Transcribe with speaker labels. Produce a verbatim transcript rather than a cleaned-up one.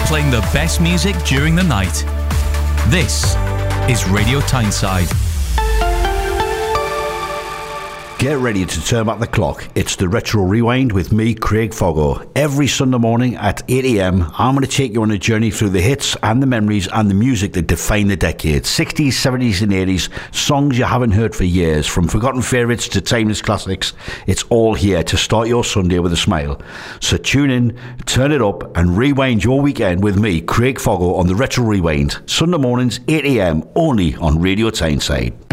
Speaker 1: playing the best music during the night. This is Radio Tyneside.
Speaker 2: Get ready to turn back the clock. It's the Retro Rewind with me, Craig Foggo. Every Sunday morning at eight a.m, I'm going to take you on a journey through the hits and the memories and the music that define the decade. sixties, seventies and eighties, songs you haven't heard for years, from forgotten favourites to timeless classics. It's all here to start your Sunday with a smile. So tune in, turn it up and rewind your weekend with me, Craig Foggo, on the Retro Rewind. Sunday mornings, eight a.m, only on Radio Tyneside.